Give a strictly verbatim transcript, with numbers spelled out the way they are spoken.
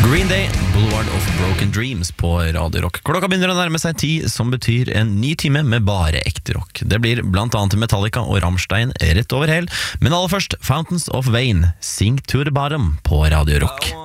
Green Day, Boulevard of Broken Dreams på Radio Rock. Klokka begynner å nærme seg ti, som betyr en ny time med bare ekte rock. Det blir blant annet Metallica og Rammstein rett over hel, men aller først Fountains of Wayne, Sink to the Bottom på Radio Rock.